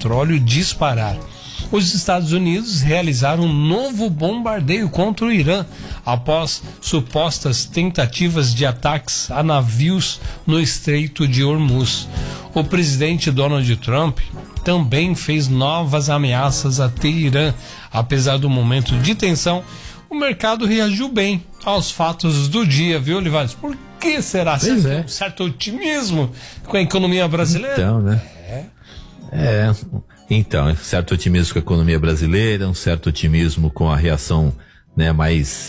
petróleo disparar. Os Estados Unidos realizaram um novo bombardeio contra o Irã após supostas tentativas de ataques a navios no Estreito de Hormuz. O presidente Donald Trump também fez novas ameaças a Teherã. Apesar do momento de tensão, o mercado reagiu bem aos fatos do dia, viu, Olivares? Por que será um certo otimismo com a economia brasileira? Então, né? Então, certo otimismo com a economia brasileira, um certo otimismo com a reação, né, mais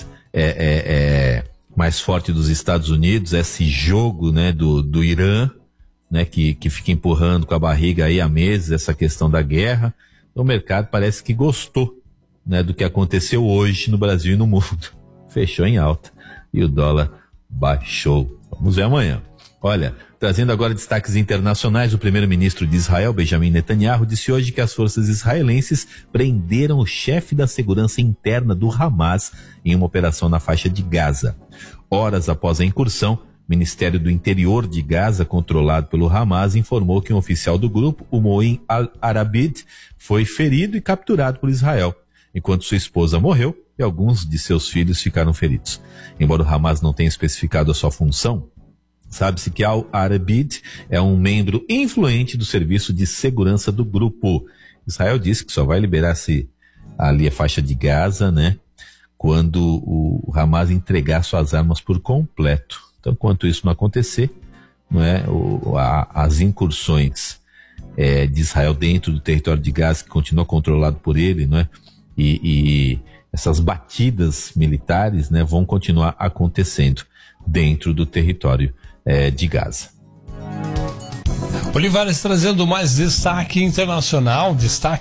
forte dos Estados Unidos, esse jogo, né, do Irã, né, que fica empurrando com a barriga aí há meses essa questão da guerra. O mercado parece que gostou, né, do que aconteceu hoje no Brasil e no mundo. Fechou em alta e o dólar baixou. Vamos ver amanhã. Olha, trazendo agora destaques internacionais, o primeiro-ministro de Israel, Benjamin Netanyahu, disse hoje que as forças israelenses prenderam o chefe da segurança interna do Hamas em uma operação na faixa de Gaza. Horas após a incursão, o Ministério do Interior de Gaza, controlado pelo Hamas, informou que um oficial do grupo, o Moin al-Arabid, foi ferido e capturado por Israel, enquanto sua esposa morreu e alguns de seus filhos ficaram feridos. Embora o Hamas não tenha especificado a sua função, sabe-se que al-Arabid é um membro influente do serviço de segurança do grupo. Israel disse que só vai liberar-se ali a faixa de Gaza, né, quando o Hamas entregar suas armas por completo. Então, enquanto isso não acontecer, não é, as incursões de Israel dentro do território de Gaza, que continua controlado por ele, não é, e essas batidas militares, né, vão continuar acontecendo dentro do território de Gaza. Olivares trazendo mais destaques internacional.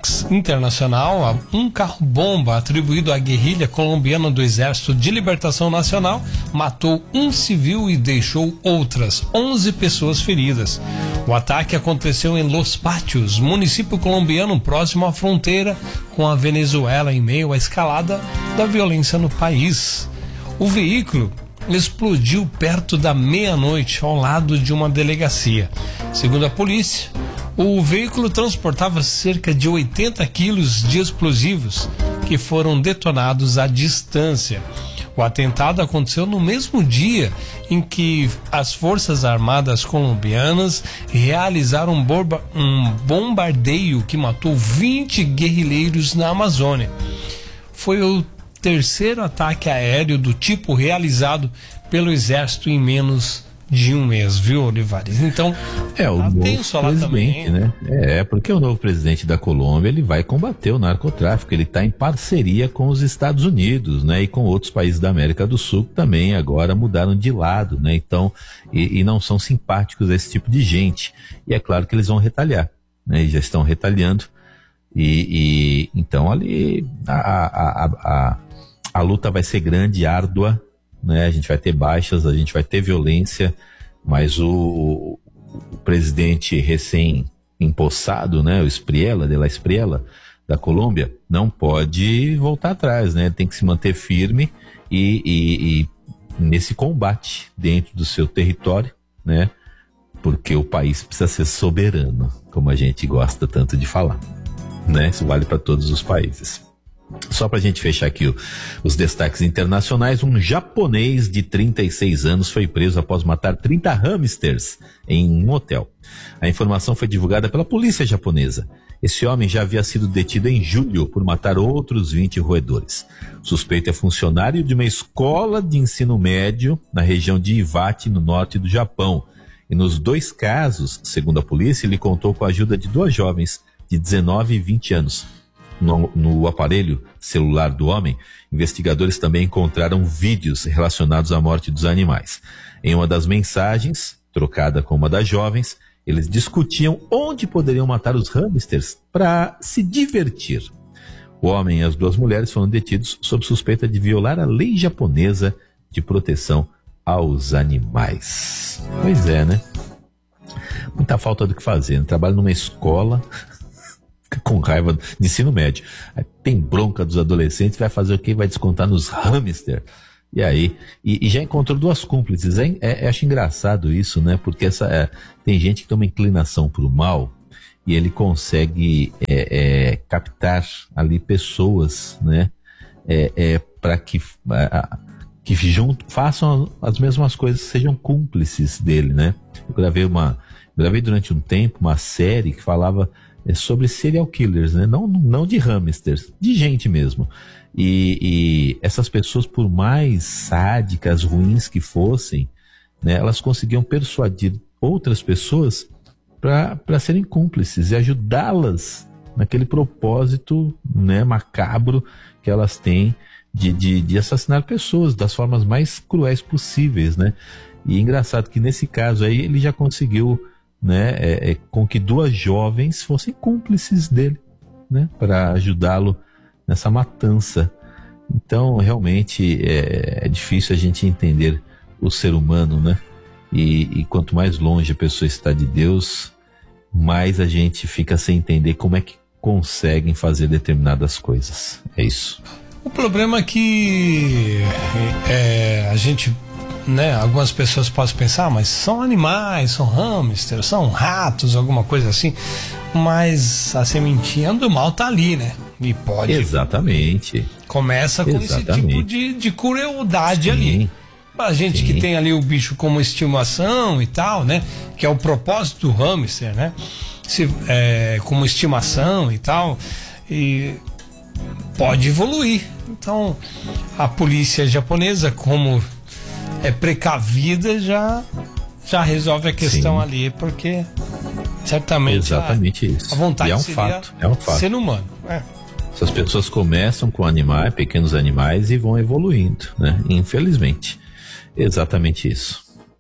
Um carro-bomba atribuído à guerrilha colombiana do Exército de Libertação Nacional matou um civil e deixou outras 11 pessoas feridas. O ataque aconteceu em Los Patios, município colombiano próximo à fronteira com a Venezuela, em meio à escalada da violência no país. O veículo explodiu perto da meia-noite ao lado de uma delegacia. Segundo a polícia, o veículo transportava cerca de 80 quilos de explosivos que foram detonados à distância. O atentado aconteceu no mesmo dia em que as Forças Armadas colombianas realizaram um bombardeio que matou 20 guerrilheiros na Amazônia. Foi o terceiro ataque aéreo do tipo realizado pelo Exército em menos de um mês, viu, Olivares? Então, o novo presidente, também, né? Porque o novo presidente da Colômbia, ele vai combater o narcotráfico, ele está em parceria com os Estados Unidos, né? E com outros países da América do Sul que também agora mudaram de lado, né? Então, e não são simpáticos a esse tipo de gente. E é claro que eles vão retalhar, né? E já estão retalhando. Então ali a luta vai ser grande, árdua, né? A gente vai ter baixas, a gente vai ter violência, mas o presidente recém-empossado, né? O Espriella, de la Espriella, da Colômbia, não pode voltar atrás, né? Tem que se manter firme e nesse combate dentro do seu território, né? Porque o país precisa ser soberano, como a gente gosta tanto de falar, né? Isso vale para todos os países. Só para a gente fechar aqui os destaques internacionais, um japonês de 36 anos foi preso após matar 30 hamsters em um hotel. A informação foi divulgada pela polícia japonesa. Esse homem já havia sido detido em julho por matar outros 20 roedores. O suspeito é funcionário de uma escola de ensino médio na região de Iwate, no norte do Japão. E nos dois casos, segundo a polícia, ele contou com a ajuda de duas jovens de 19 e 20 anos. No aparelho celular do homem, investigadores também encontraram vídeos relacionados à morte dos animais. Em uma das mensagens, trocada com uma das jovens, eles discutiam onde poderiam matar os hamsters para se divertir. O homem e as duas mulheres foram detidos sob suspeita de violar a lei japonesa de proteção aos animais. Pois é, né? Muita falta do que fazer, né? Trabalho numa escola, fica com raiva de ensino médio. Aí tem bronca dos adolescentes, vai fazer o quê? Vai descontar nos hamster. E aí, e já encontrou duas cúmplices. Acho engraçado isso, né? Porque tem gente que tem uma inclinação pro mal e ele consegue captar ali pessoas, né, para que façam as mesmas coisas, sejam cúmplices dele, né? Eu gravei durante um tempo uma série que falava sobre serial killers, né? Não de hamsters, de gente mesmo. E essas pessoas, por mais sádicas, ruins que fossem, né, elas conseguiam persuadir outras pessoas para serem cúmplices e ajudá-las naquele propósito, né, macabro que elas têm de assassinar pessoas das formas mais cruéis possíveis, né? E é engraçado que nesse caso aí ele já conseguiu, né, com que 2 jovens fossem cúmplices dele, né, para ajudá-lo nessa matança. Então realmente é difícil a gente entender o ser humano, né? E quanto mais longe a pessoa está de Deus, mais a gente fica sem entender como é que conseguem fazer determinadas coisas. É isso. O problema é que a gente, né, algumas pessoas podem pensar, mas são animais, são hamsters, são ratos, alguma coisa assim, mas a sementinha do mal tá ali, né? E pode... Exatamente. Começa com esse tipo de crueldade ali. A gente que tem ali o bicho como estimação e tal, né? Que é o propósito do hamster, né? Como estimação e tal, e pode evoluir. Então, a polícia japonesa, como é precavida, já resolve a questão ali, porque certamente isso. A vontade e é um seria fato, ser humano. Essas pessoas começam com animais, pequenos animais, e vão evoluindo, né? Infelizmente. Exatamente isso.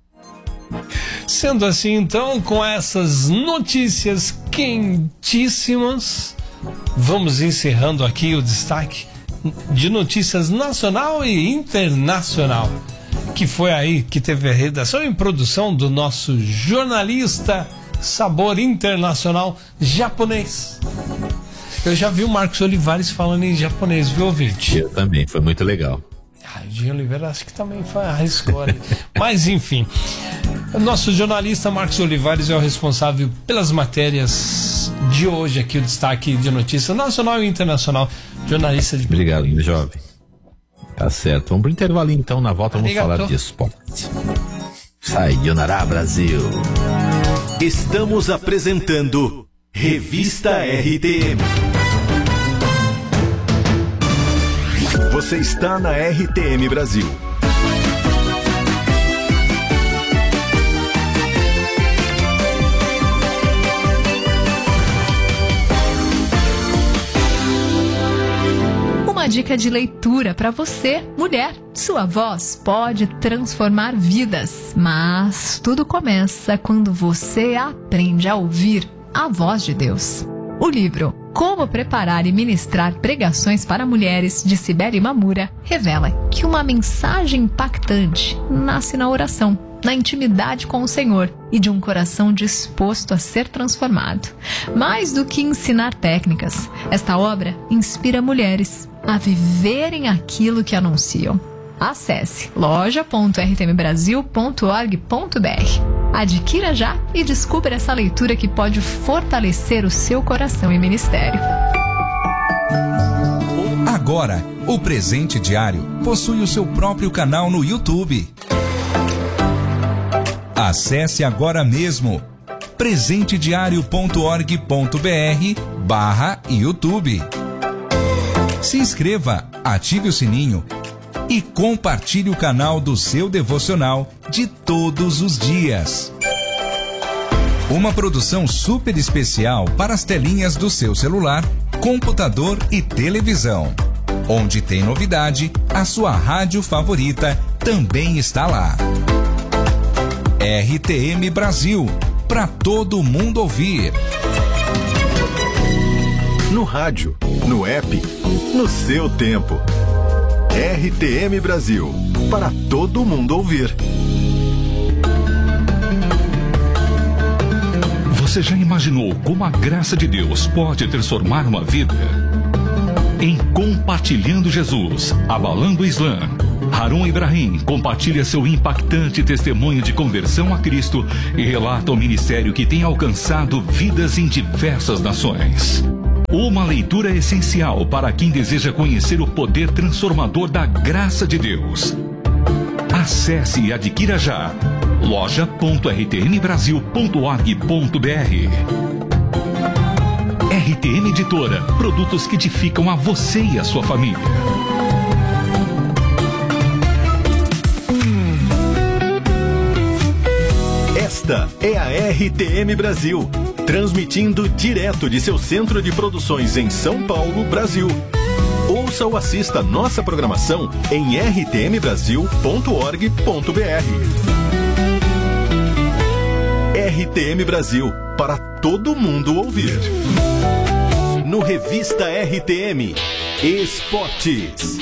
Sendo assim, então, com essas notícias quentíssimas, vamos encerrando aqui o destaque de notícias nacional e internacional, que foi aí que teve a redação e produção do nosso jornalista Sabor Internacional japonês. Eu já vi o Marcos Olivares falando em japonês, viu, ouvinte? Eu também, foi muito legal. O Dinho Oliveira acho que também arriscou ali. Mas enfim, o nosso jornalista Marcos Olivares é o responsável pelas matérias de hoje aqui, o destaque de notícia nacional e internacional. Jornalista de... Obrigado, meu jovem. Tá certo. Vamos pro intervalinho então, na volta vamos falar de esporte. Sayonara, Brasil. Estamos apresentando Revista RTM. Você está na RTM Brasil. Uma dica de leitura para você, mulher. Sua voz pode transformar vidas, mas tudo começa quando você aprende a ouvir a voz de Deus. O livro Como Preparar e Ministrar Pregações para Mulheres, de Cibele Mamura, revela que uma mensagem impactante nasce na oração, na intimidade com o Senhor e de um coração disposto a ser transformado. Mais do que ensinar técnicas, esta obra inspira mulheres a viverem aquilo que anunciam. Acesse loja.rtmbrasil.org.br. Adquira já e descubra essa leitura que pode fortalecer o seu coração e ministério. Agora, o Presente Diário possui o seu próprio canal no YouTube. Acesse agora mesmo presentediario.org.br/YouTube. Se inscreva, ative o sininho e compartilhe o canal do seu devocional de todos os dias. Uma produção super especial para as telinhas do seu celular, computador e televisão. Onde tem novidade, a sua rádio favorita também está lá. RTM Brasil, para todo mundo ouvir. No rádio, no app, no seu tempo. RTM Brasil, para todo mundo ouvir. Você já imaginou como a graça de Deus pode transformar uma vida? Em Compartilhando Jesus, Abalando o Islã, Harun Ibrahim compartilha seu impactante testemunho de conversão a Cristo e relata o ministério que tem alcançado vidas em diversas nações. Uma leitura essencial para quem deseja conhecer o poder transformador da graça de Deus. Acesse e adquira já loja.rtmbrasil.org.br. RTM Editora, produtos que edificam a você e a sua família. Esta é a RTM Brasil, transmitindo direto de seu centro de produções em São Paulo, Brasil. Ouça ou assista nossa programação em rtmbrasil.org.br. RTM Brasil, para todo mundo ouvir. No Revista RTM, Esportes.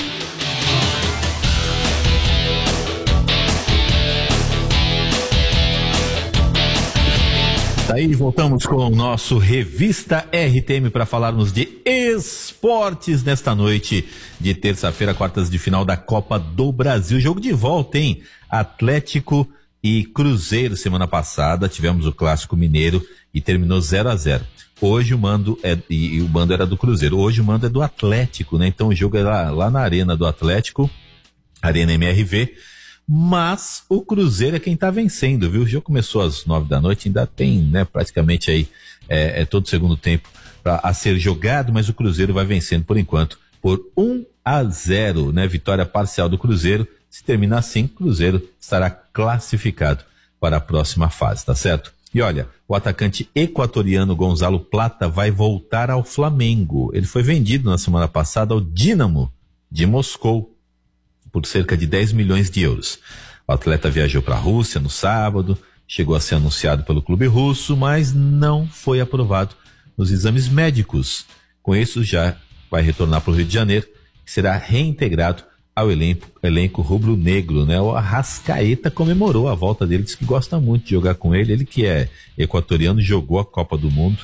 Daí voltamos com o nosso Revista RTM para falarmos de esportes nesta noite de terça-feira, quartas de final da Copa do Brasil. Jogo de volta, hein? Atlético e Cruzeiro. Semana passada tivemos o Clássico Mineiro e terminou 0-0. Hoje o mando o mando era do Cruzeiro. Hoje o mando é do Atlético, né? Então o jogo é lá na arena do Atlético, Arena MRV. Mas o Cruzeiro é quem tá vencendo, viu? O jogo começou às 9 da noite, ainda tem, né, praticamente aí todo o segundo tempo a ser jogado, mas o Cruzeiro vai vencendo por enquanto por 1-0, né? Vitória parcial do Cruzeiro. Se terminar assim, o Cruzeiro estará classificado para a próxima fase, tá certo? E olha, o atacante equatoriano Gonzalo Plata vai voltar ao Flamengo. Ele foi vendido na semana passada ao Dínamo de Moscou por cerca de 10 milhões de euros. O atleta viajou para a Rússia no sábado, chegou a ser anunciado pelo clube russo, mas não foi aprovado nos exames médicos. Com isso, já vai retornar para o Rio de Janeiro e será reintegrado ao elenco rubro-negro, né? O Arrascaeta comemorou a volta dele, disse que gosta muito de jogar com ele. Ele que é equatoriano, jogou a Copa do Mundo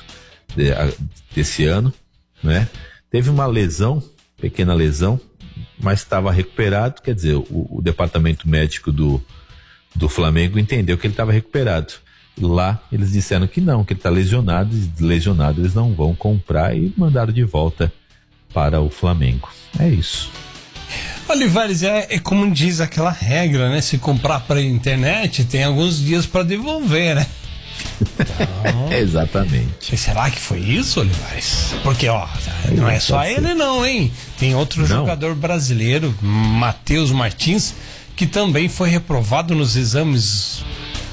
desse ano, né? Teve uma lesão, pequena lesão, mas estava recuperado. Quer dizer, o departamento médico do Flamengo entendeu que ele estava recuperado. Lá eles disseram que não, que ele está lesionado, e lesionado eles não vão comprar, e mandaram de volta para o Flamengo. É isso. Olivares, é como diz aquela regra, né? Se comprar para internet, tem alguns dias para devolver, né? Então, exatamente. Será que foi isso, Olivares? Porque, ó, não é só ele não, hein? Tem outro jogador brasileiro, Matheus Martins, que também foi reprovado nos exames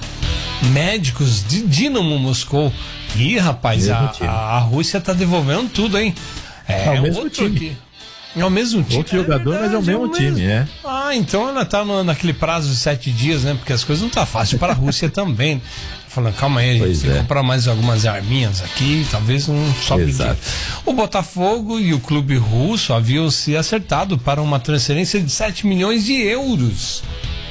médicos de Dínamo Moscou. Ih, rapaz, a Rússia tá devolvendo tudo, hein? É o mesmo time. Aqui. É o mesmo time. Outro jogador, verdade, mas é o mesmo time, é. Ah, então ela tá naquele prazo de 7 dias, né? Porque as coisas não tá fácil para a Rússia também. Falando, calma aí, a gente tem que comprar mais algumas arminhas aqui, talvez não sobe. O Botafogo e o clube russo haviam se acertado para uma transferência de 7 milhões de euros.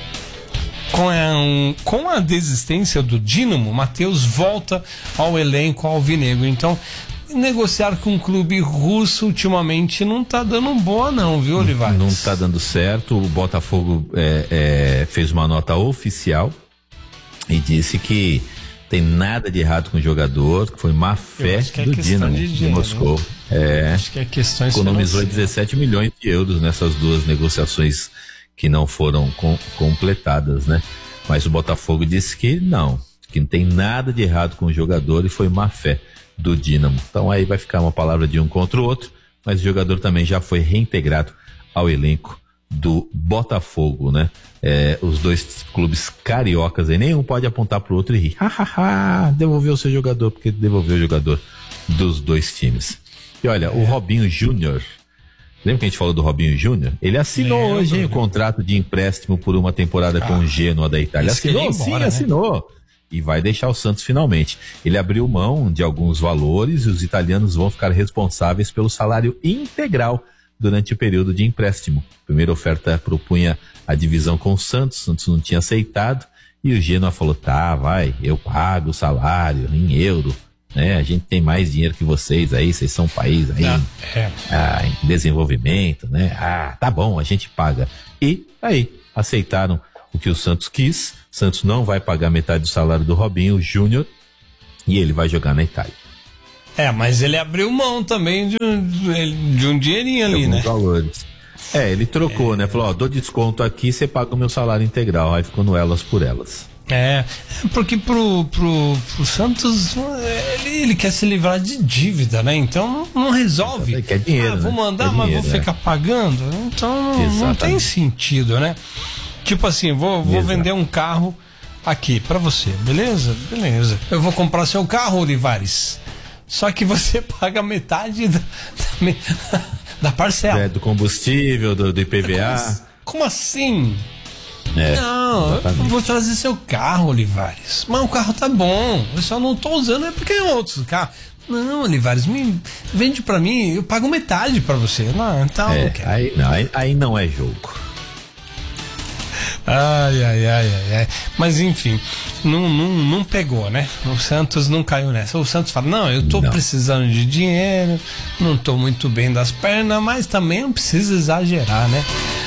Com a desistência do Dínamo, Matheus volta ao elenco alvinegro. Então, negociar com um clube russo ultimamente não tá dando boa não, viu, Olivares? Não tá dando certo. O Botafogo fez uma nota oficial e disse que tem nada de errado com o jogador, que foi má fé do Dínamo de Moscou. Acho que é questão economizou 17 milhões de euros nessas duas negociações que não foram completadas, né? Mas o Botafogo disse que não tem nada de errado com o jogador e foi má fé do Dínamo. Então aí vai ficar uma palavra de um contra o outro, mas o jogador também já foi reintegrado ao elenco do Botafogo, né? Os dois clubes cariocas aí, nenhum pode apontar pro outro e rir. Devolveu o seu jogador, porque devolveu o jogador dos dois times. E olha, o Robinho Júnior, lembra que a gente falou do Robinho Júnior? Ele assinou hoje, hein, o contrato de empréstimo por uma temporada com o Genoa da Itália. Assinou, sim, assinou. E vai deixar o Santos finalmente. Ele abriu mão de alguns valores e os italianos vão ficar responsáveis pelo salário integral durante o período de empréstimo. A primeira oferta propunha a divisão com o Santos não tinha aceitado, e o Genoa falou, tá, vai, eu pago o salário em euro, né? A gente tem mais dinheiro que vocês aí, vocês são um país aí em desenvolvimento, né? Tá bom, a gente paga. E aí, aceitaram o que o Santos quis. Santos não vai pagar metade do salário do Robinho Júnior e ele vai jogar na Itália. Mas ele abriu mão também de um dinheirinho ali, né? Valores. Ele trocou, né? Falou, dou desconto aqui, você paga o meu salário integral. Aí ficou no elas por elas. Porque pro Santos, ele quer se livrar de dívida, né? Então não resolve. Ele quer dinheiro, vou mandar, mas vou ficar pagando. Então não tem sentido, né? Tipo assim, vou vender um carro aqui pra você, beleza? Beleza. Eu vou comprar seu carro, Olivares. Só que você paga metade da parcela. Do combustível, do IPVA. Como assim? Não, exatamente. eu vou trazer seu carro, Olivares. Mas o carro tá bom, eu só não tô usando porque é outros carros. Não, Olivares, vende pra mim, eu pago metade pra você. Não, então não quero. Aí não é jogo. Ai. Mas enfim, não pegou, né? O Santos não caiu nessa. O Santos fala, não, eu tô precisando de dinheiro, não tô muito bem das pernas, mas também não precisa exagerar, né?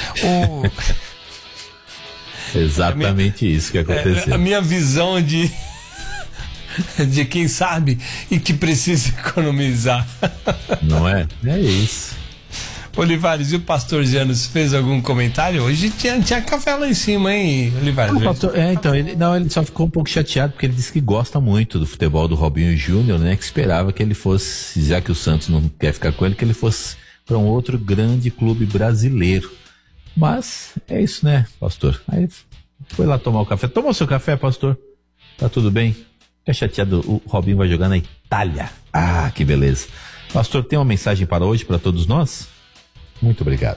Exatamente isso que aconteceu. A minha visão de quem sabe e que precisa economizar. Não é? É isso. Olivares, e o pastor Janus fez algum comentário? Hoje tinha café lá em cima, hein, Olivares? Ele só ficou um pouco chateado porque ele disse que gosta muito do futebol do Robinho Júnior, né? Que esperava que ele fosse, já que o Santos não quer ficar com ele, que ele fosse para um outro grande clube brasileiro. Mas é isso, né, pastor? Aí foi lá tomar o café. Tomou seu café, pastor? Tá tudo bem? Fica chateado, o Robinho vai jogar na Itália. Que beleza. Pastor, tem uma mensagem para hoje, para todos nós? Muito obrigado.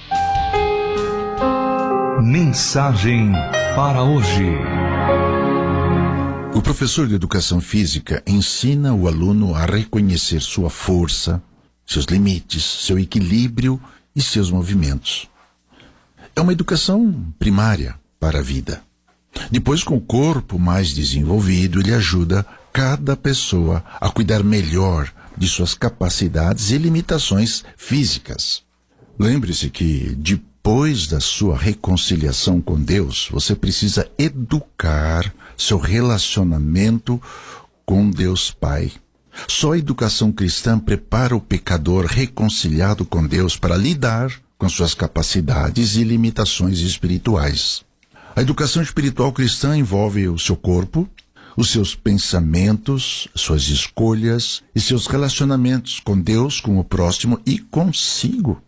Mensagem para hoje. O professor de educação física ensina o aluno a reconhecer sua força, seus limites, seu equilíbrio e seus movimentos. É uma educação primária para a vida. Depois, com o corpo mais desenvolvido, ele ajuda cada pessoa a cuidar melhor de suas capacidades e limitações físicas. Lembre-se que, depois da sua reconciliação com Deus, você precisa educar seu relacionamento com Deus Pai. Só a educação cristã prepara o pecador reconciliado com Deus para lidar com suas capacidades e limitações espirituais. A educação espiritual cristã envolve o seu corpo, os seus pensamentos, suas escolhas e seus relacionamentos com Deus, com o próximo e consigo.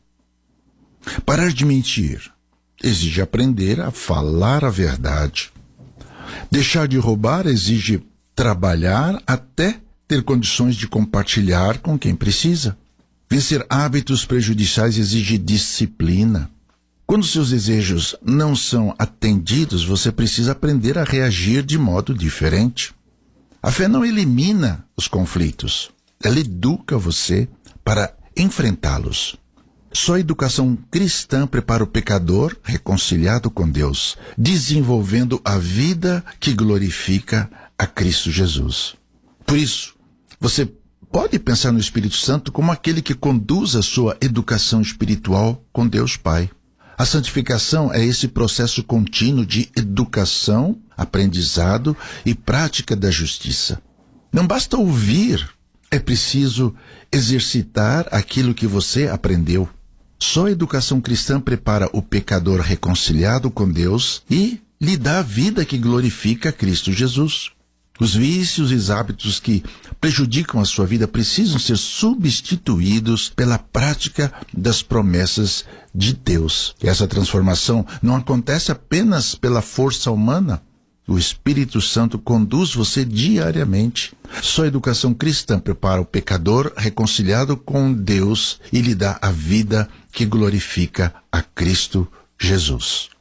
Parar de mentir exige aprender a falar a verdade. Deixar de roubar exige trabalhar até ter condições de compartilhar com quem precisa. Vencer hábitos prejudiciais exige disciplina. Quando seus desejos não são atendidos, você precisa aprender a reagir de modo diferente. A fé não elimina os conflitos, ela educa você para enfrentá-los. Só a educação cristã prepara o pecador reconciliado com Deus, desenvolvendo a vida que glorifica a Cristo Jesus. Por isso, você pode pensar no Espírito Santo como aquele que conduz a sua educação espiritual com Deus Pai. A santificação é esse processo contínuo de educação, aprendizado e prática da justiça. Não basta ouvir, é preciso exercitar aquilo que você aprendeu. Só a educação cristã prepara o pecador reconciliado com Deus e lhe dá a vida que glorifica Cristo Jesus. Os vícios e os hábitos que prejudicam a sua vida precisam ser substituídos pela prática das promessas de Deus. E essa transformação não acontece apenas pela força humana. O Espírito Santo conduz você diariamente. Só a educação cristã prepara o pecador reconciliado com Deus e lhe dá a vida que glorifica a Cristo Jesus.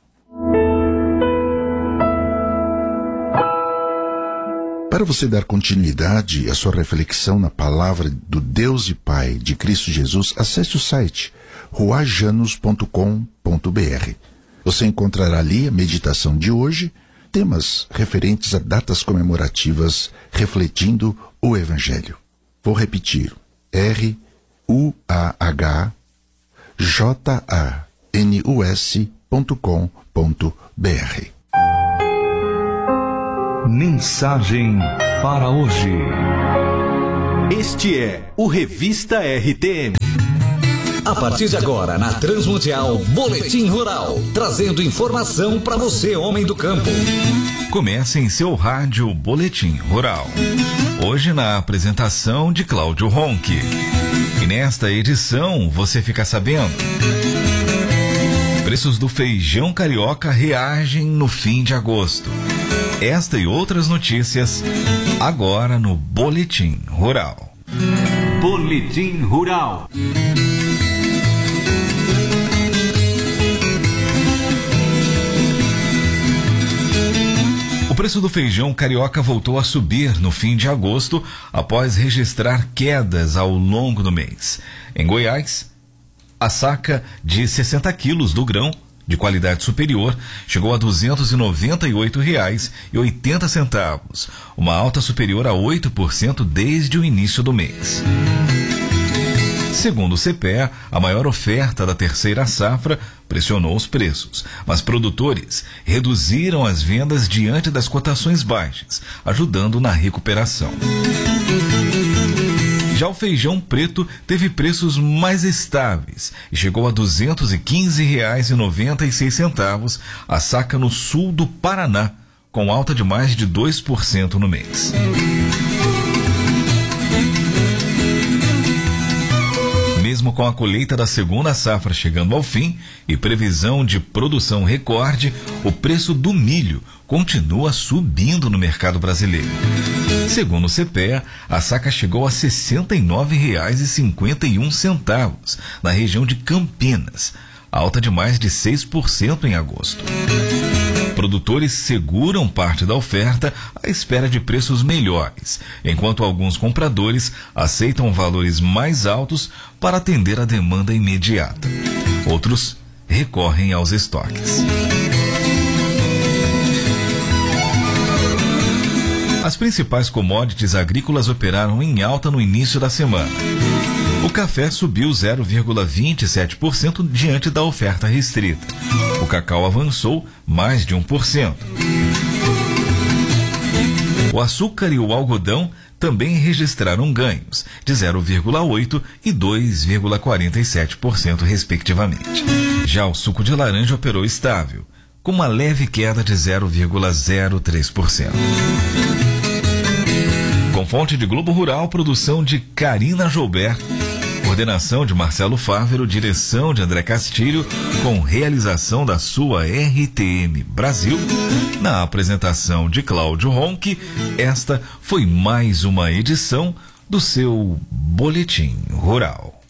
Para você dar continuidade à sua reflexão na palavra do Deus e Pai de Cristo Jesus, acesse o site ruajanus.com.br. Você encontrará ali a meditação de hoje, temas referentes a datas comemorativas refletindo o Evangelho. Vou repetir: ruahjanus.com.br. Mensagem para hoje. Este é o Revista RTM. A partir de agora, na Transmundial, Boletim Rural, trazendo informação para você, homem do campo. Comece em seu rádio Boletim Rural. Hoje na apresentação de Cláudio Ronque. E nesta edição você fica sabendo: preços do feijão carioca reagem no fim de agosto. Esta e outras notícias agora no Boletim Rural. Boletim Rural. O preço do feijão carioca voltou a subir no fim de agosto, após registrar quedas ao longo do mês. Em Goiás, a saca de 60 quilos do grão, de qualidade superior, chegou a R$ 298,80, uma alta superior a 8% desde o início do mês. Segundo o CPEA, a maior oferta da terceira safra pressionou os preços, mas produtores reduziram as vendas diante das cotações baixas, ajudando na recuperação. Já o feijão preto teve preços mais estáveis e chegou a R$ 215,96 a saca no sul do Paraná, com alta de mais de 2% no mês. Mesmo com a colheita da segunda safra chegando ao fim e previsão de produção recorde, o preço do milho continua subindo no mercado brasileiro. Segundo o CPEA, a saca chegou a R$ 69,51 na região de Campinas, alta de mais de 6% em agosto. Produtores seguram parte da oferta à espera de preços melhores, enquanto alguns compradores aceitam valores mais altos para atender a demanda imediata. Outros recorrem aos estoques. As principais commodities agrícolas operaram em alta no início da semana. O café subiu 0,27% diante da oferta restrita. O cacau avançou mais de 1%. O açúcar e o algodão também registraram ganhos de 0,8% e 2,47%, respectivamente. Já o suco de laranja operou estável, com uma leve queda de 0,03%. Com fonte de Globo Rural, produção de Karina Joubert, coordenação de Marcelo Fávero, direção de André Castilho, com realização da sua RTM Brasil, na apresentação de Cláudio Ronque, esta foi mais uma edição do seu Boletim Rural.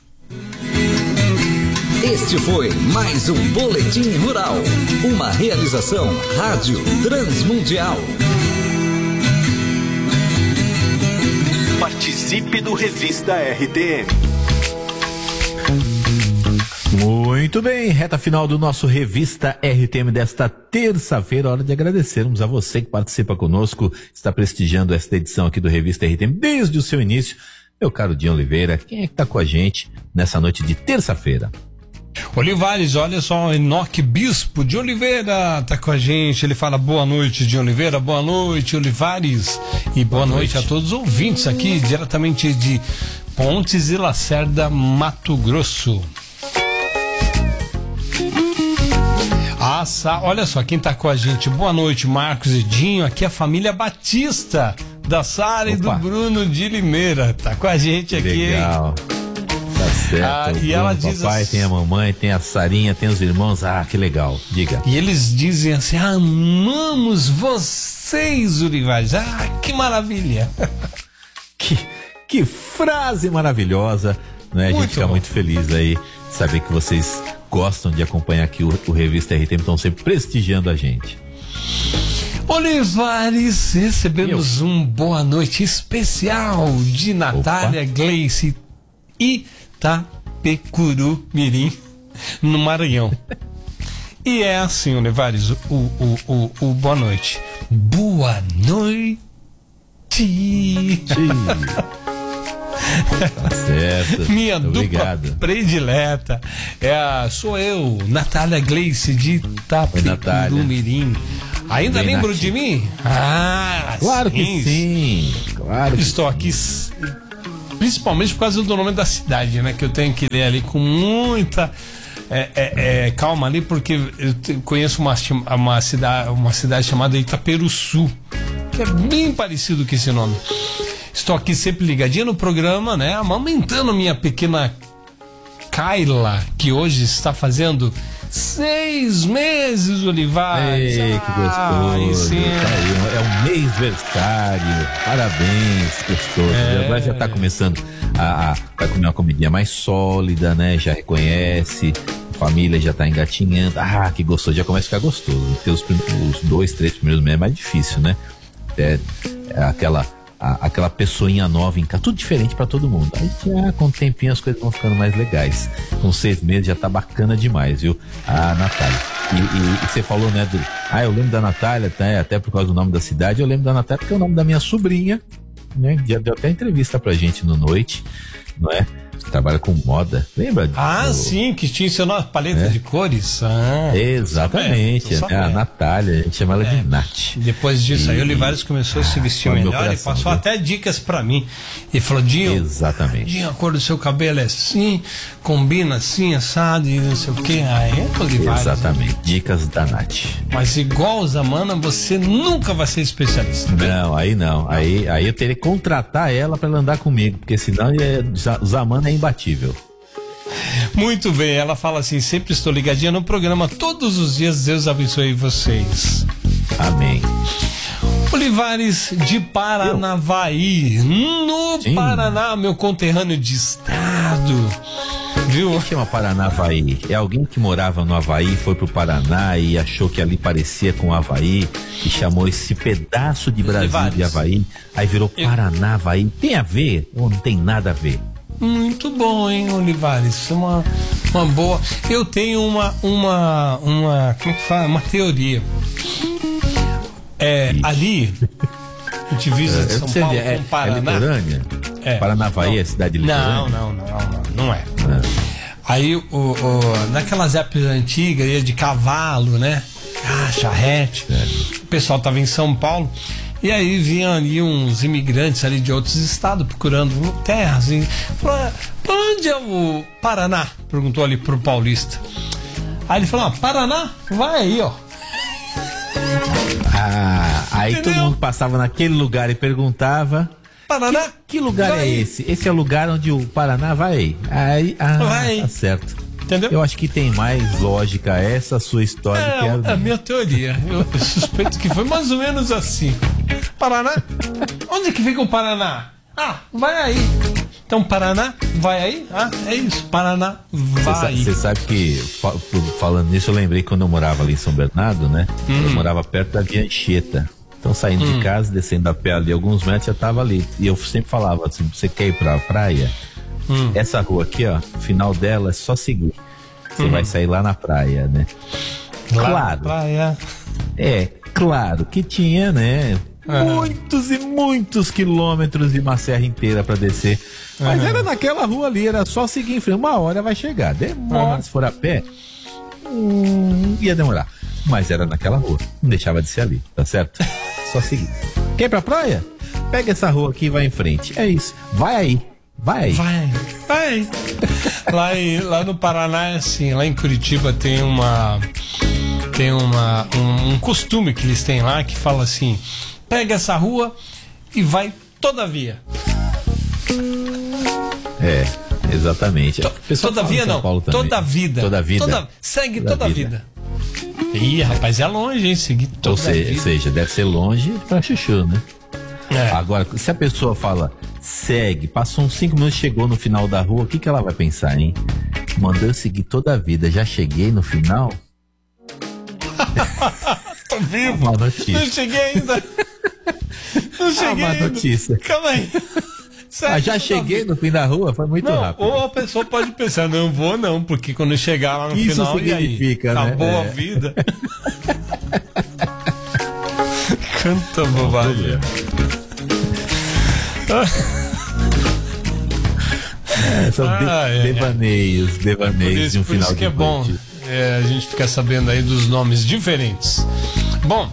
Este foi mais um Boletim Rural, uma realização Rádio Transmundial. Participe do Revista RTM. Muito bem, reta final do nosso Revista RTM desta terça-feira. Hora de agradecermos a você que participa conosco, está prestigiando esta edição aqui do Revista RTM desde o seu início. Meu caro Dinho Oliveira, quem é que está com a gente nessa noite de terça-feira? Olivares, olha só, Enoque Bispo de Oliveira tá com a gente. Ele fala boa noite, de Oliveira, boa noite, Olivares, e boa noite a todos os ouvintes aqui diretamente de Pontes e Lacerda, Mato Grosso. Olha só quem tá com a gente. Boa noite, Marcos e Dinho. Aqui é a família Batista, da Sara e do Bruno de Limeira. Tá com a gente aqui. Legal. Tá certo. E ela diz: o papai tem a mamãe, tem a Sarinha, tem os irmãos. Ah, que legal. Diga. E eles dizem assim: amamos vocês, Olivares. Ah, que maravilha. Que frase maravilhosa, né? A gente fica muito feliz aí saber que vocês gostam de acompanhar aqui o Revista RTM, estão sempre prestigiando a gente. Olivares, recebemos um boa noite especial de Natália Gleice Itapecuru Mirim, no Maranhão. E é assim, Olivares, o boa noite. Boa noite. Tá certo. Minha Obrigado. dupla predileta sou eu, Natália Gleice de Itapecuru-Mirim. Ainda Bem, lembro Nath. de mim? Claro que sim. Claro que Estou aqui principalmente por causa do nome da cidade, né? Que eu tenho que ler ali com muita calma ali, porque eu conheço uma cidade chamada Itaperuçu, que é bem parecido com esse nome. Estou aqui sempre ligadinho no programa, né? Amamentando minha pequena Kayla, que hoje está fazendo 6 meses, Olivares. Ei, que gostoso. Sim. É um mêsversário. Parabéns, gostoso. Agora já tá começando vai comer uma comidinha mais sólida, né? Já reconhece. A família já tá engatinhando. Que gostoso. Já começa a ficar gostoso. Porque os 2, 3 primeiros meses é mais difícil, né? É aquela pessoinha nova em casa, tudo diferente pra todo mundo. Aí já com o tempinho as coisas vão ficando mais legais. Com 6 meses já tá bacana demais, viu? Natália. E você falou, né, eu lembro da Natália, até por causa do nome da cidade, eu lembro da Natália porque é o nome da minha sobrinha, né? Já deu até entrevista pra gente no Noite, não é? Trabalha com moda, lembra? Sim, que tinha seu nome, paleta de cores. Exatamente, a Natália, a gente chama ela de Nath. Depois disso aí, o Olivares começou a se vestir melhor e passou até dicas pra mim. E falou, Dinho, a cor do seu cabelo é assim, combina assim, assado e não sei o que. Olivares. Exatamente, dicas da Nath. Mas igual o Zamana, você nunca vai ser especialista. Não, aí não. Aí eu teria que contratar ela pra ela andar comigo, porque senão o Zamana é imbatível. Muito bem, ela fala assim: sempre estou ligadinha no programa todos os dias, Deus abençoe vocês. Amém. Olivares de Paranavaí, no Paraná, meu conterrâneo de estado, viu? O que chama Paranavaí? É alguém que morava no Havaí, foi pro Paraná e achou que ali parecia com o Havaí e chamou esse pedaço de Brasil de Havaí, aí virou Paranavaí. Tem a ver ou não tem nada a ver? Muito bom, hein, Olivares? Isso é uma boa. Eu tenho como que fala? Uma teoria. Ali, divisa de São Paulo com Paraná. É litorânea? Paranavaí é cidade litorânea? Não é. Aí, naquelas épocas antigas, ia de cavalo, né? Charrete. O pessoal tava em São Paulo. E aí vinham ali uns imigrantes ali de outros estados procurando terras. E falou: pra onde é o Paraná? Perguntou ali pro paulista. Aí ele falou: Paraná? Vai aí, ó. Aí entendeu? Todo mundo passava naquele lugar e perguntava: Paraná? Que lugar vai é esse? Esse é o lugar onde o Paraná vai aí. Vai. Tá certo. Entendeu? Eu acho que tem mais lógica essa sua história do que a minha teoria. Eu suspeito que foi mais ou menos assim. Paraná? Onde que fica o Paraná? Vai aí. Então, Paraná, vai aí? É isso. Paraná, vai aí. Você sabe que, falando nisso, eu lembrei quando eu morava ali em São Bernardo, né? Eu morava perto da Via Anchieta. Então, saindo de casa, descendo a pé ali alguns metros, já tava ali. E eu sempre falava assim: você quer ir pra praia? Essa rua aqui, ó, o final dela é só seguir. Você vai sair lá na praia, né? Claro. Praia. Claro que tinha, né? Muitos e muitos quilômetros de uma serra inteira pra descer. Mas era naquela rua ali, era só seguir em frente. Uma hora vai chegar. Demora, se for a pé, ia demorar. Mas era naquela rua. Não deixava de ser ali, tá certo? Só seguir. Quer ir pra praia? Pega essa rua aqui e vai em frente. É isso. Vai aí. Vai. Lá no Paraná é assim, lá em Curitiba tem um costume que eles têm lá que fala assim: pega essa rua e vai todavia. Exatamente. Todavia não, toda vida. Segue toda a vida. Ih, rapaz, é longe, hein? Seguir toda a vida. Ou seja, deve ser longe pra chuchu, né? Agora, se a pessoa fala segue, passou uns 5 minutos, chegou no final da rua, o que ela vai pensar, hein? Mandou eu seguir toda a vida, já cheguei no final? Tô vivo. Uma notícia. Não cheguei ainda. Não cheguei uma notícia. Calma aí. Já cheguei no fim da rua, foi muito rápido. Ou a pessoa pode pensar: não vou não, porque quando chegar lá no final, e aí? Acabou a vida. Canta bobagem. São devaneios de um por final isso de que é bom a gente ficar sabendo aí dos nomes diferentes. Bom,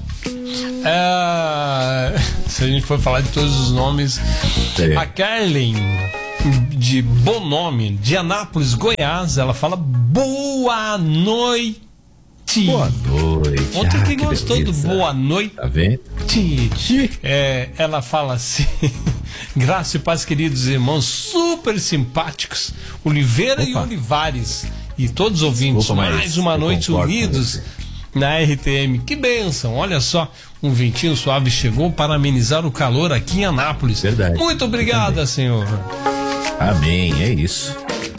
se a gente for falar de todos os nomes, a Carlin de Bonome, de Anápolis, Goiás, ela fala boa noite. Boa noite. Ontem que gostou do boa noite. Tá vendo? Ela fala assim: graça e paz, queridos irmãos, super simpáticos, Oliveira e Olivares, e todos os ouvintes, mais uma noite unidos na RTM. Que bênção, olha só, um ventinho suave chegou para amenizar o calor aqui em Anápolis. Verdade. Muito obrigada, Senhor. Amém, é isso.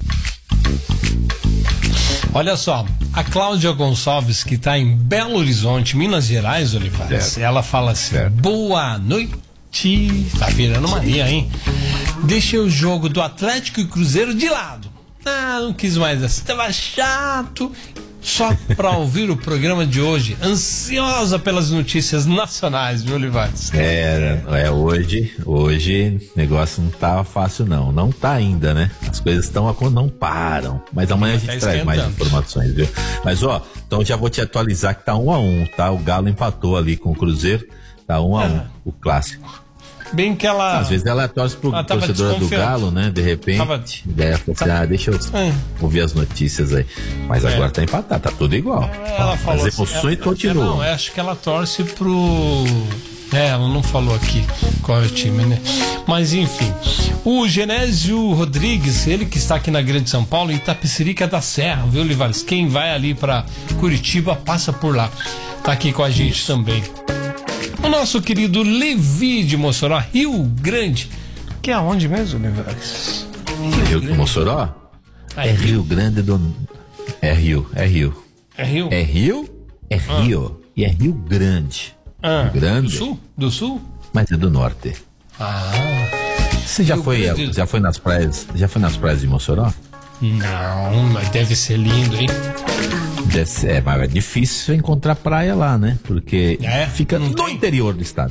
Olha só, a Cláudia Gonçalves, que está em Belo Horizonte, Minas Gerais, Olivares, ela fala assim: boa noite. Tá virando mania, hein? Deixei o jogo do Atlético e Cruzeiro de lado. Não quis mais assim, tava chato. Só para ouvir o programa de hoje, ansiosa pelas notícias nacionais, viu, Olivares? Hoje o negócio não tá fácil, não tá ainda, né? As coisas não param, mas amanhã a gente traz mais informações, viu? Mas então já vou te atualizar que tá 1-1, tá? O Galo empatou ali com o Cruzeiro, tá 1-1, o clássico. Bem que ela... Às vezes ela torce pro torcedor do Galo, né? De repente, deixa eu ouvir as notícias aí. Mas agora tá empatado, tá tudo igual. Ela falou as emoções continuam. Acho que ela torce pro... ela não falou aqui qual é o time, né? Mas enfim, o Genésio Rodrigues, ele que está aqui na Grande São Paulo, em Itapecerica da Serra, viu, Olivares? Quem vai ali pra Curitiba, passa por lá. Tá aqui com a gente também. O nosso querido Levi de Mossoró, Rio Grande, que é onde mesmo, Olivares? Rio de Mossoró? É Rio Grande do... É Rio. É Rio? É Rio? É Rio. E é Rio Grande. Rio Grande. Do Sul? Do Sul? Mas é do Norte. Você já foi nas praias? Já foi nas praias de Mossoró? Não, mas deve ser lindo, hein? Mas é difícil encontrar praia lá, né? Porque fica no interior do estado.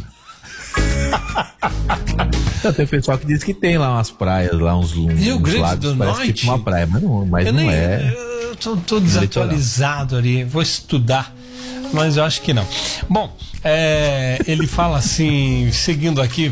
Então, tem pessoal que diz que tem lá umas praias, lá uns lados, parece tipo uma praia, mas não é. Eu tô desatualizado ali, vou estudar, mas eu acho que não. Bom, ele fala assim, seguindo aqui,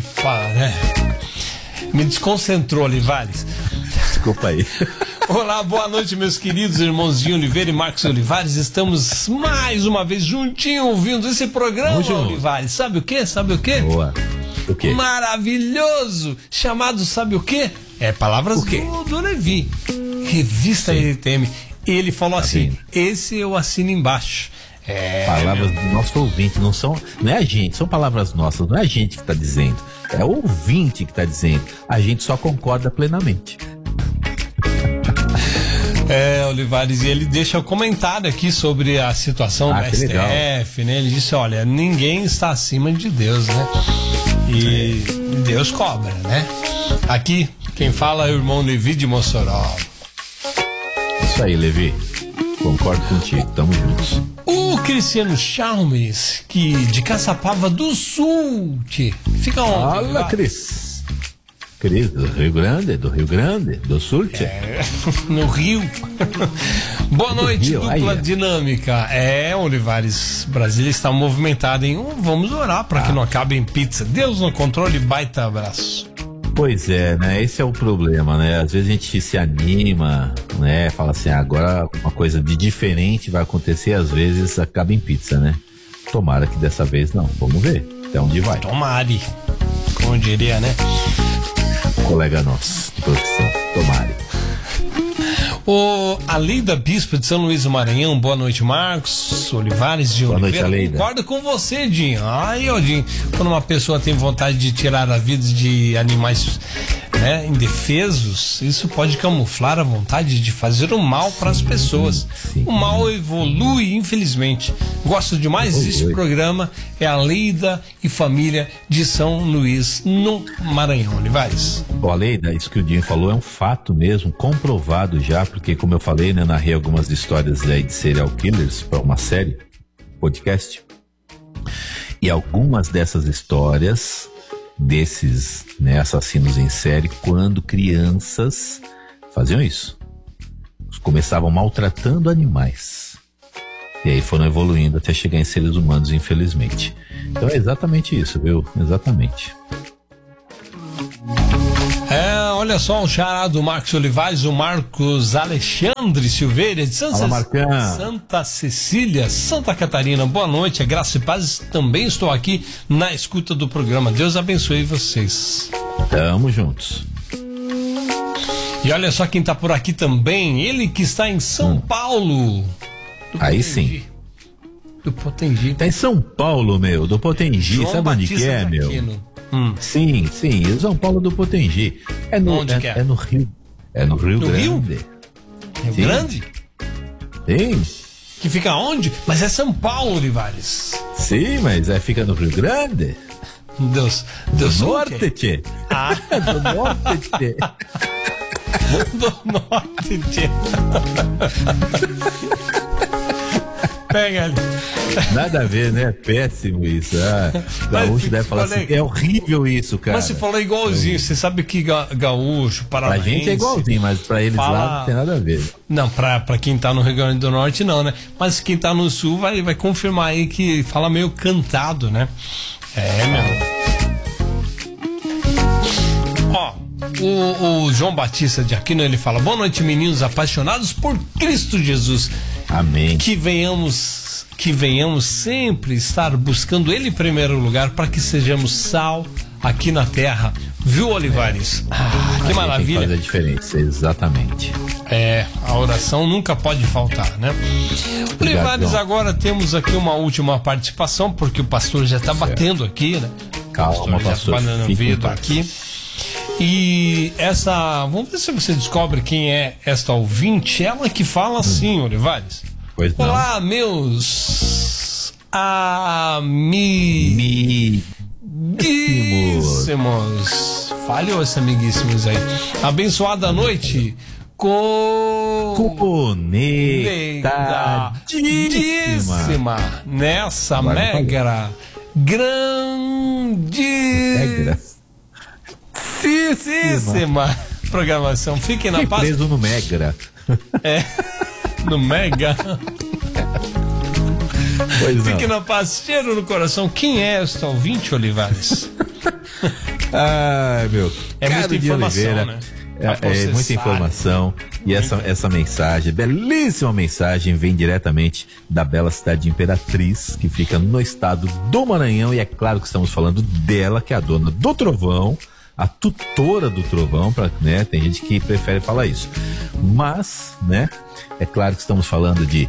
me desconcentrou, Olivares. Desculpa aí. Olá, boa noite, meus queridos irmãozinho Oliveira e Marcos Olivares. Estamos mais uma vez juntinho ouvindo esse programa, Olivares. Sabe o quê? Boa. O quê? Maravilhoso! Chamado, sabe o quê? Palavras do Levi. Revista RTM. Ele falou assim: esse eu assino embaixo. Palavras do nosso ouvinte, não é a gente, são palavras nossas, não é a gente que está dizendo, é o ouvinte que está dizendo. A gente só concorda plenamente. Olivares, e ele deixa o comentário aqui sobre a situação do STF, né? Ele disse: olha, ninguém está acima de Deus, né? E Deus cobra, né? Aqui, quem fala é o irmão Levi de Mossoró. Isso aí, Levi. Concordo contigo, tamo juntos. O Cristiano Chalmers, que de Caçapava do Sul, fica onde? Olha, Cris, do Rio Grande, do Sul, no Rio. Boa noite, Rio, dupla dinâmica. Olivares, Brasília está movimentada, hein? Vamos orar para que não acabe em pizza. Deus no controle, baita abraço. Pois é, né? Esse é o problema, né? Às vezes a gente se anima, né? Fala assim, agora uma coisa de diferente vai acontecer, às vezes acaba em pizza, né? Tomara que dessa vez não. Vamos ver até onde vai. Tomare, como diria, né? Colega nosso de profissão, tomare. A Leida Bispo de São Luís do Maranhão, boa noite, Marcos Olivares de Oliveira. Boa noite, Leida. Concordo com você, Dinho. Dinho, quando uma pessoa tem vontade de tirar a vida de animais, né, indefesos, isso pode camuflar a vontade de fazer o mal para as pessoas. O mal evolui, infelizmente. Gosto demais desse programa. É a Leida e família de São Luís, no Maranhão, Olivares. Leida, isso que o Dinho falou é um fato mesmo, comprovado já, porque como eu falei, né, narrei algumas histórias aí de serial killers para uma série, podcast, e algumas dessas histórias desses, né, assassinos em série quando crianças faziam isso. Começavam maltratando animais. E aí foram evoluindo até chegar em seres humanos, infelizmente. Então é exatamente isso, viu? Exatamente. Olha só, o xará do Marcos Olivares, o Marcos Alexandre Silveira, de Santa Cecília, Santa Catarina. Boa noite, é graça e paz. Também estou aqui na escuta do programa. Deus abençoe vocês. Tamo juntos. E olha só quem tá por aqui também, ele que está em São Paulo. Aí sim. Do Potengi. Tá em São Paulo, meu, do Potengi. João Sabe onde que é, meu? Sim, São Paulo do Potengi. É no, onde que é? É no Rio. É no Rio Grande. Rio Grande? Sim. Que fica onde? Mas é São Paulo, Olivares. Sim, mas fica no Rio Grande. Deus do norte, tchê. Do norte, tchê. Do norte, tchê. Pega ali. Nada a ver, né? Péssimo isso. Gaúcho deve falar assim, é horrível isso, cara. Mas você falou igualzinho, você sabe que gaúcho, paranaense... Pra gente é igualzinho, mas pra eles lá não tem nada a ver. Não, pra quem tá no Rio Grande do Norte não, né? Mas quem tá no Sul vai confirmar aí que fala meio cantado, né? É mesmo. Ó, o João Batista de Aquino, ele fala: boa noite, meninos apaixonados por Cristo Jesus. Amém. Que venhamos sempre estar buscando Ele em primeiro lugar, para que sejamos sal aqui na terra. Viu, Olivares? Que maravilha. Faz a diferença, exatamente. A oração nunca pode faltar, né? Olivares, agora temos aqui uma última participação, porque o pastor já está batendo aqui, né? Calma, pastor. Já está vindo aqui. E vamos ver se você descobre quem é esta ouvinte. Ela que fala assim, Olivares. Pois não. Olá, meus amiguíssimos. Falhou esse amiguíssimos aí. Abençoada noite. Conectadíssima nessa mega grandíssima programação. Fiquem na paz. Preso no Mega. No Mega. Fique na paz, cheiro no coração. Quem é esta ouvinte, Olivares? Meu. É muita informação, Oliveira, né? É muita informação. E essa mensagem, belíssima mensagem, vem diretamente da bela cidade de Imperatriz, que fica no estado do Maranhão. E é claro que estamos falando dela, que é a dona do Trovão, a tutora do Trovão, né? Tem gente que prefere falar isso. Mas, né? É claro que estamos falando de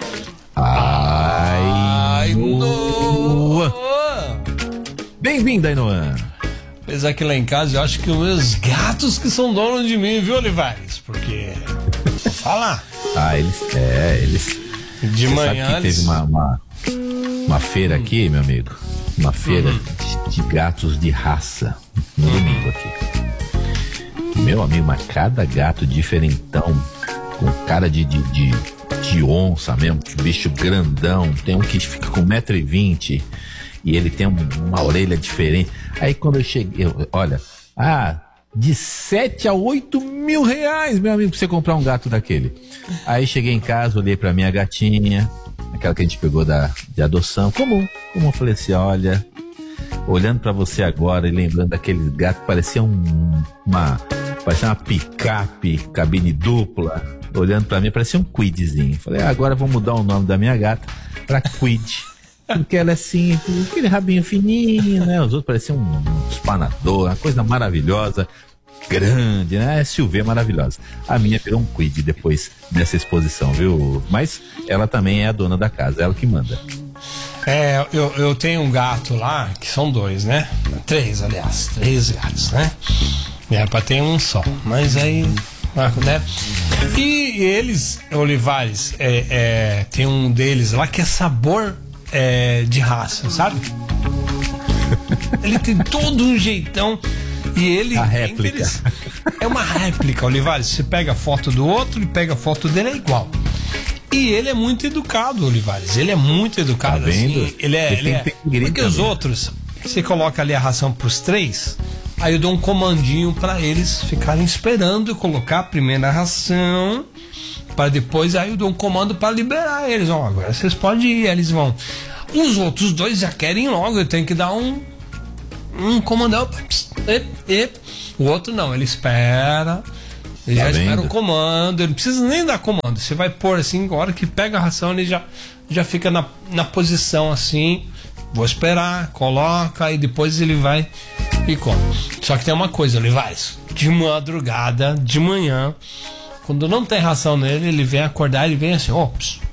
Ainoa. Bem-vindo, Ainoa. Apesar que lá em casa eu acho que os meus gatos que são donos de mim, viu, Olivares? Porque vou falar. Eles de manhã sabe que teve uma feira aqui, meu amigo. Uma feira de gatos de raça no domingo aqui. Meu amigo, mas cada gato diferentão, com cara de onça mesmo, bicho grandão. Tem um que fica com 1,20 m e ele tem uma orelha diferente. Aí quando eu cheguei, olha, de 7 a 8 mil reais, meu amigo, pra você comprar um gato daquele. Aí cheguei em casa, olhei pra minha gatinha, aquela que a gente pegou de adoção, comum. Eu falei assim, olha, olhando pra você agora e lembrando daquele gato, parecia uma picape, cabine dupla, olhando pra mim, parecia um Quidzinho. Falei, agora vou mudar o nome da minha gata pra Quid. Porque ela é simples, aquele rabinho fininho, né? Os outros pareciam um espanador, uma coisa maravilhosa, grande, né? SUV maravilhosa. A minha virou um Quid depois dessa exposição, viu? Mas ela também é a dona da casa, ela que manda. Eu tenho um gato lá, que são 2, né? 3, aliás, 3 gatos, né? Era pra ter um só, mas aí, né? E eles, Olivares, tem um deles lá que é sabor de raça, sabe? Ele tem todo um jeitão e ele a réplica. É uma réplica, Olivares. Você pega a foto do outro e pega a foto dele, é igual. E ele é muito educado, Olivares. Ele é muito educado. Tá vendo? Assim, ele é porque os outros, você coloca ali a ração pros 3, aí eu dou um comandinho para eles ficarem esperando eu colocar a primeira ração, para depois aí eu dou um comando para liberar eles. Ó, agora vocês podem ir, eles vão. Os outros 2 já querem logo, eu tenho que dar um comandão. O outro não, ele espera. Ele já espera o comando, ele não precisa nem dar comando. Você vai pôr assim, a hora que pega a ração, ele já fica na posição assim. Vou esperar, coloca e depois ele vai e come. Só que tem uma coisa, Olivares, de madrugada, de manhã, quando não tem ração nele, ele vem acordar, ele vem assim,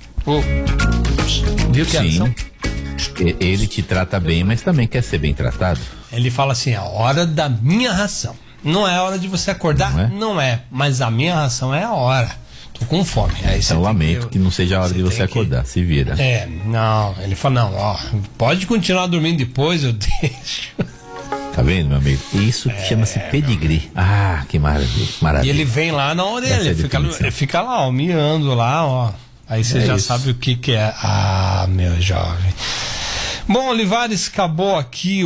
viu que Sim. ração? Ele te trata bem, mas também quer ser bem tratado. Ele fala assim, a hora da minha ração. Não é a hora de você acordar? Não é. Mas a minha ração é a hora. Tô com fome. Aí então lamento que não seja a hora de você acordar, se vira. Não. Ele fala, não, ó, pode continuar dormindo depois, eu deixo. Tá vendo, meu amigo? Isso que chama-se pedigree. Ah, que maravilha. E ele vem lá na orelha, ele fica lá, ó, miando lá, ó. Aí você já sabe o que é. Ah, meu jovem. Bom, Olivares, acabou aqui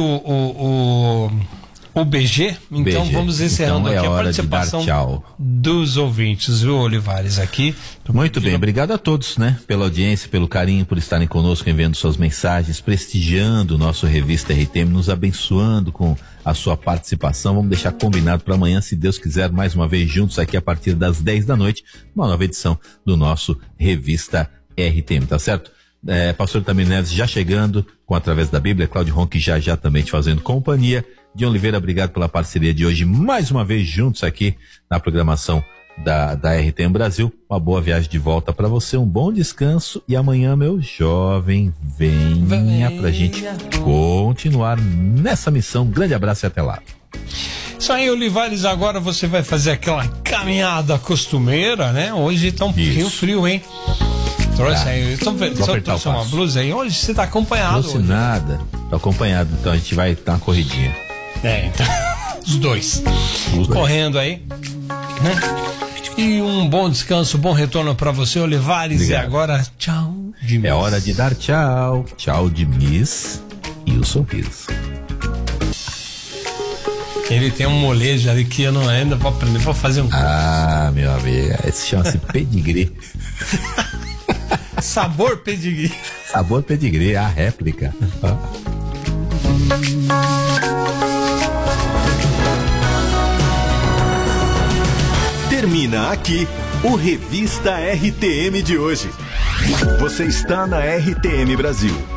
o BG, então vamos encerrando aqui a participação dos ouvintes, viu, Olivares, aqui. Muito bem, obrigado a todos, né, pela audiência, pelo carinho, por estarem conosco, enviando suas mensagens, prestigiando o nosso Revista RTM, nos abençoando com a sua participação. Vamos deixar combinado para amanhã, se Deus quiser, mais uma vez juntos aqui a partir das 10 da noite, uma nova edição do nosso Revista RTM, tá certo? Pastor Tamir Neves já chegando com Através da Bíblia, Cláudio Ronque já também te fazendo companhia. Dion Oliveira, obrigado pela parceria de hoje, mais uma vez juntos aqui na programação da RTM Brasil. Uma boa viagem de volta para você, um bom descanso e amanhã, meu jovem, venha pra gente continuar nessa missão. Grande abraço e até lá. Isso aí, Olivares, agora você vai fazer aquela caminhada costumeira, né? Hoje tá um pouquinho frio, hein? Trouxe aí, trouxe uma blusa aí. Hoje você tá acompanhado. Trouxe nada, tô acompanhado, então a gente vai dar uma corridinha. Então, os dois correndo aí, né? E um bom descanso, bom retorno pra você, Olivares. Obrigado. E agora, tchau de Miss. É hora de dar tchau. Tchau de Miss e o sorriso. Ele tem um molejo ali que eu não ainda vou aprender, vou fazer um curso. Ah, meu amigo, esse chama-se pedigree. Sabor pedigree. Sabor pedigree, a réplica. Termina aqui o Revista RTM de hoje. Você está na RTM Brasil.